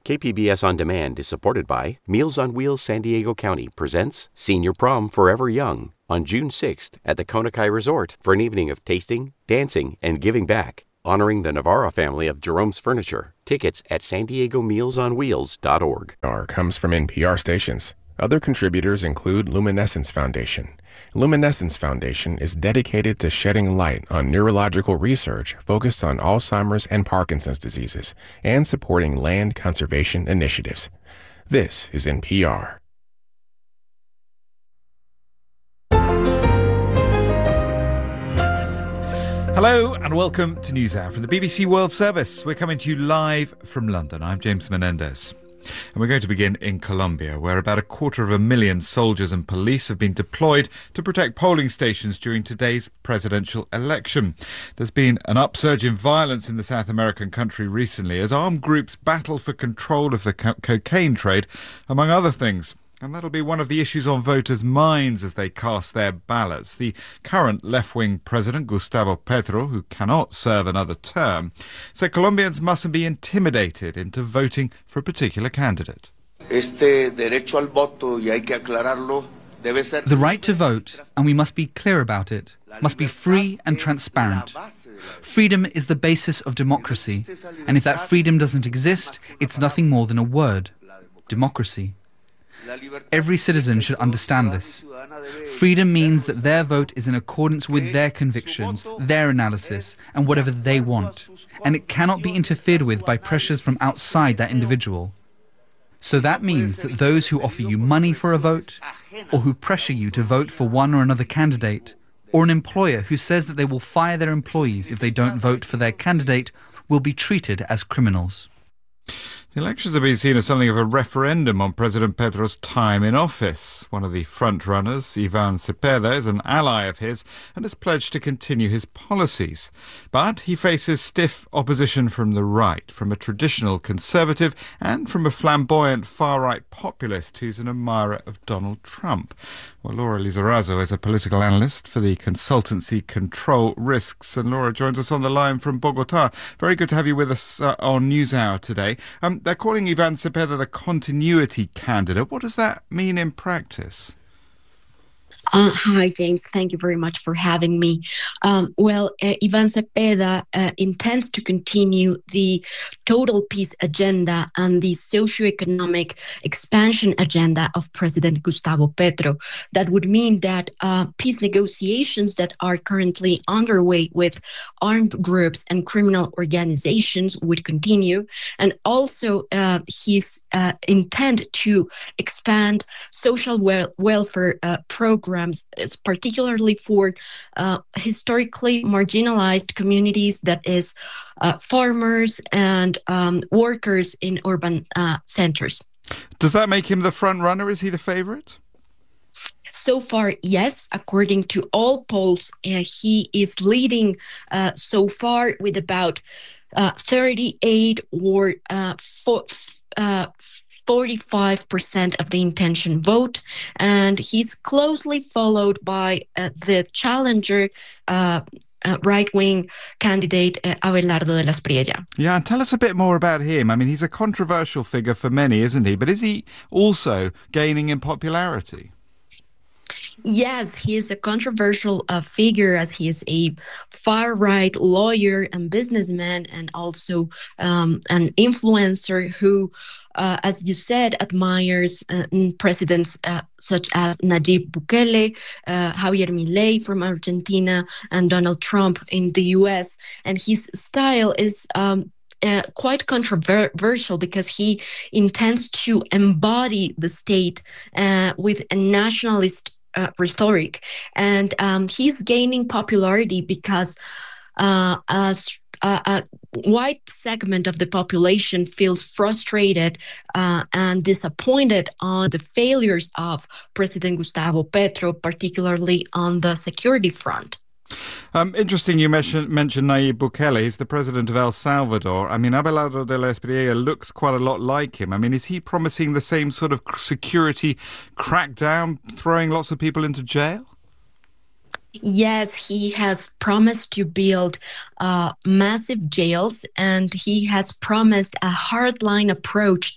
KPBS On Demand is supported by Meals on Wheels San Diego County presents Senior Prom Forever Young on June 6th at the Konakai Resort for an evening of tasting, dancing, and giving back, honoring the Navarra family of Jerome's Furniture. Tickets at SanDiegoMealsOnWheels.org. Comes from NPR stations. Other contributors include Luminescence Foundation. Luminescence Foundation is dedicated to shedding light on neurological research focused on Alzheimer's and Parkinson's diseases and supporting land conservation initiatives. This is NPR. Hello and welcome to NewsHour from the BBC World Service. We're coming to you live from London. I'm James Menendez. And we're going to begin in Colombia, where about 250,000 soldiers and police have been deployed to protect polling stations during today's presidential election. There's been an upsurge in violence in the South American country recently as armed groups battle for control of the cocaine trade, among other things. And that'll be one of the issues on voters' minds as they cast their ballots. The current left-wing president, Gustavo Petro, who cannot serve another term, said Colombians mustn't be intimidated into voting for a particular candidate. The right to vote, and we must be clear about it, must be free and transparent. Freedom is the basis of democracy, and if that freedom doesn't exist, it's nothing more than a word: democracy. Every citizen should understand this. Freedom means that their vote is in accordance with their convictions, their analysis, and whatever they want. And it cannot be interfered with by pressures from outside that individual. So that means that those who offer you money for a vote, or who pressure you to vote for one or another candidate, or an employer who says that they will fire their employees if they don't vote for their candidate, will be treated as criminals. The elections have been seen as something of a referendum on President Petro's time in office. One of the front-runners, Ivan Cepeda, is an ally of his and has pledged to continue his policies. But he faces stiff opposition from the right, from a traditional conservative and from a flamboyant far-right populist who's an admirer of Donald Trump. Well, Laura Lizarazo is a political analyst for the consultancy Control Risks, and Laura joins us on the line from Bogota. Very good to have you with us on NewsHour today. They're calling Ivan Cepeda the continuity candidate. What does that mean in practice? Hi, James. Thank you very much for having me. Ivan Cepeda intends to continue the total peace agenda and the socioeconomic expansion agenda of President Gustavo Petro. That would mean that peace negotiations that are currently underway with armed groups and criminal organizations would continue, and also his intent to expand social welfare programs, particularly for historically marginalized communities, that is farmers and workers in urban centers. Does that make him the front runner? Is he the favorite? So far, yes. According to all polls, he is leading so far with about 38 or 45% of the intention vote, and he's closely followed by the challenger right-wing candidate Abelardo de las Priella. Yeah, and tell us a bit more about him. I mean, he's a controversial figure for many, isn't he? But is he also gaining in popularity? Yes, he is a controversial figure, as he is a far-right lawyer and businessman, and also an influencer who, as you said, admires presidents such as Nayib Bukele, Javier Milei from Argentina, and Donald Trump in the U.S. And his style is quite controversial because he intends to embody the state with a nationalist rhetoric, and he's gaining popularity because a wide segment of the population feels frustrated and disappointed on the failures of President Gustavo Petro, particularly on the security front. Interesting you mentioned Nayib Bukele. He's the president of El Salvador. I mean, Abelardo de la Espriella looks quite a lot like him. I mean, is he promising the same sort of security crackdown, throwing lots of people into jail? Yes, he has promised to build massive jails, and he has promised a hardline approach